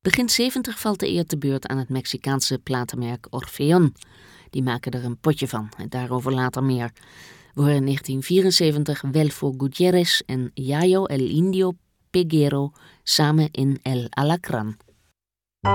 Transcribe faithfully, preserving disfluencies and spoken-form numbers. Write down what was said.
Begin zeventig valt de eer te beurt aan het Mexicaanse platenmerk Orfeon. Die maken er een potje van en daarover later meer. We horen in negentien vierenzeventig Welfo Gutierrez en Yayo El Indio Peguero samen in El Alacrán.